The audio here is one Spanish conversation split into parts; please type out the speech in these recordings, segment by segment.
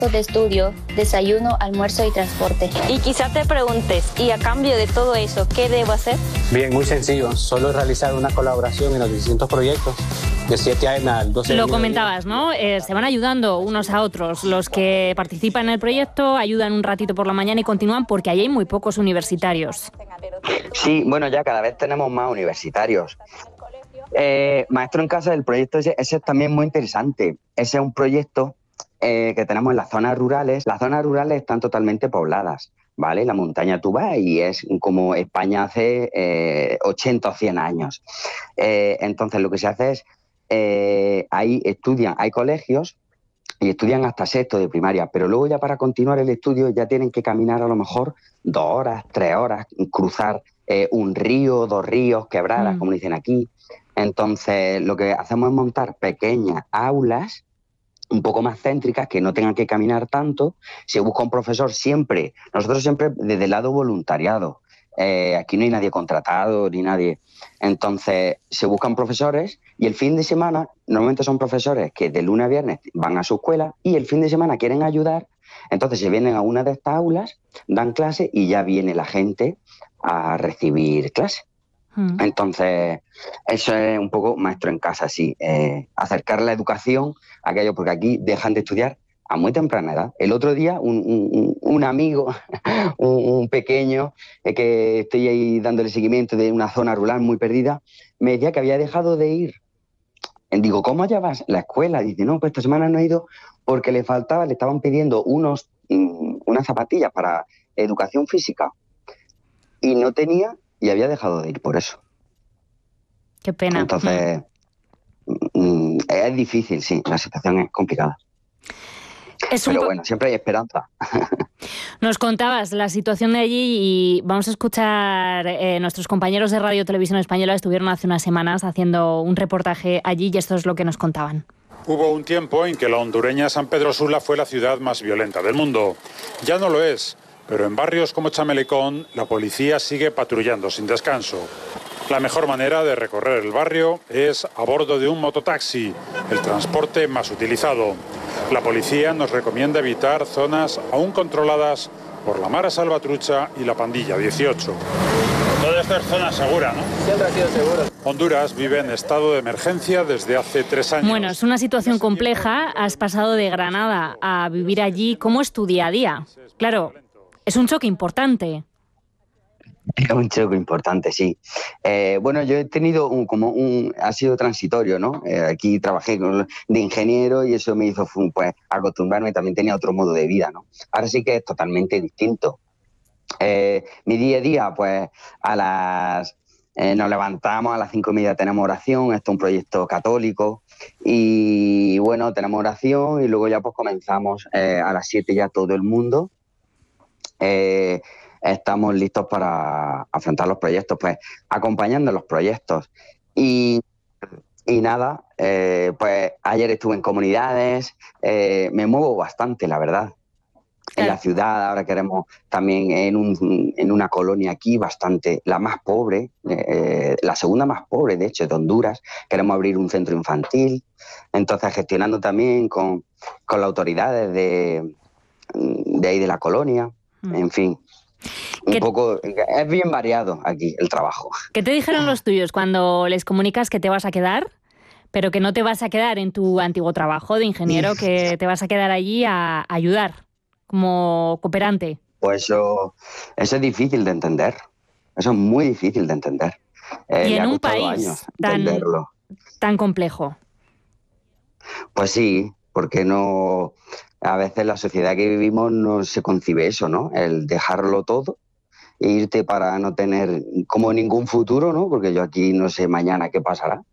de estudio, desayuno, almuerzo y transporte. Y quizás te preguntes, ¿y a cambio de todo eso, qué debo hacer? Bien, muy sencillo. Solo realizar una colaboración en los distintos proyectos de 7 a.m. al 12 Lo comentabas, ¿no? Se van ayudando unos a otros. Los que participan en el proyecto ayudan un ratito por la mañana y continúan porque ahí hay muy pocos universitarios. Sí, bueno, ya cada vez tenemos más universitarios. Maestro en Casa, el proyecto ese es también muy interesante. Ese es un proyecto que tenemos en las zonas rurales. Las zonas rurales están totalmente pobladas, ¿vale? La montaña tú vas y es como España hace 80 o 100 años. Entonces lo que se hace es, ahí estudian, hay colegios y estudian hasta sexto de primaria, pero luego ya para continuar el estudio ya tienen que caminar a lo mejor 2 horas, 3 horas, cruzar un río, 2 ríos, quebradas, como dicen aquí. Entonces lo que hacemos es montar pequeñas aulas un poco más céntricas, que no tengan que caminar tanto. Se busca un profesor siempre, nosotros siempre desde el lado voluntariado. Aquí no hay nadie contratado ni nadie. Entonces se buscan profesores y el fin de semana, normalmente son profesores que de lunes a viernes van a su escuela y el fin de semana quieren ayudar, entonces se vienen a una de estas aulas, dan clase y ya viene la gente a recibir clase. Entonces, eso es un poco Maestro en Casa, sí, acercar la educación a aquello, porque aquí dejan de estudiar a muy temprana edad. El otro día, un amigo, un pequeño, que estoy ahí dándole seguimiento de una zona rural muy perdida, me decía que había dejado de ir. Digo, ¿cómo llevas la escuela? Dice, no, pues esta semana no he ido porque le estaban pidiendo unas zapatillas para educación física y no tenía. Y había dejado de ir por eso. Qué pena. Entonces, es difícil, sí, la situación es complicada. Pero bueno, siempre hay esperanza. Nos contabas la situación de allí y vamos a escuchar, nuestros compañeros de Radio Televisión Española estuvieron hace unas semanas haciendo un reportaje allí y esto es lo que nos contaban. Hubo un tiempo en que la hondureña San Pedro Sula fue la ciudad más violenta del mundo. Ya no lo es. Pero en barrios como Chamelecón, la policía sigue patrullando sin descanso. La mejor manera de recorrer el barrio es a bordo de un mototaxi, el transporte más utilizado. La policía nos recomienda evitar zonas aún controladas por la Mara Salvatrucha y la Pandilla 18. Todo esto es zona segura, ¿no? Siempre ha sido seguro. Honduras vive en estado de emergencia desde hace 3 años. Bueno, es una situación compleja. Has pasado de Granada a vivir allí. ¿Cómo es tu día a día? Claro, es un choque importante. Es un choque importante, sí. Bueno, yo he tenido ha sido transitorio, ¿no? Aquí trabajé de ingeniero y eso me hizo pues acostumbrarme, también tenía otro modo de vida, ¿no? Ahora sí que es totalmente distinto. Mi día a día, pues nos levantamos a las 5:30, tenemos oración, esto es un proyecto católico y bueno, tenemos oración y luego ya pues comenzamos a las 7 ya todo el mundo. Estamos listos para afrontar los proyectos, pues acompañando los proyectos. Y nada, pues ayer estuve en comunidades, me muevo bastante, la verdad. En la ciudad, ahora queremos también en una colonia aquí bastante, la más pobre, la segunda más pobre, de hecho, de Honduras. Queremos abrir un centro infantil, entonces gestionando también con las autoridades de ahí de la colonia. En fin, un poco, es bien variado aquí el trabajo. ¿Qué te dijeron los tuyos cuando les comunicas que te vas a quedar, pero que no te vas a quedar en tu antiguo trabajo de ingeniero, que te vas a quedar allí a ayudar como cooperante? Pues eso es difícil de entender, eso es muy difícil de entender. Y en un país tan complejo. Pues sí, porque no... A veces la sociedad que vivimos no se concibe eso, ¿no? El dejarlo todo e irte para no tener como ningún futuro, ¿no? Porque yo aquí no sé mañana qué pasará.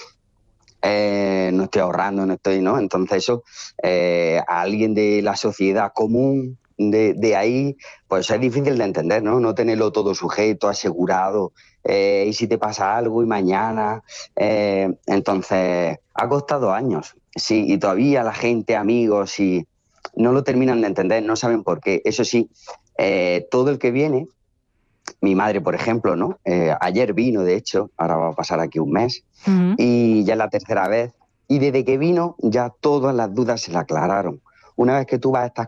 No estoy ahorrando, ¿no? Entonces eso, a alguien de la sociedad común de ahí, pues es difícil de entender, ¿no? No tenerlo todo sujeto, asegurado, y si te pasa algo y mañana. Entonces, ha costado años, sí, y todavía la gente, amigos, y no lo terminan de entender, no saben por qué. Eso sí, todo el que viene, mi madre, por ejemplo, ¿no? Ayer vino, de hecho, ahora va a pasar aquí un mes, y ya es la tercera vez, y desde que vino ya todas las dudas se le aclararon. una vez que tú vas a estas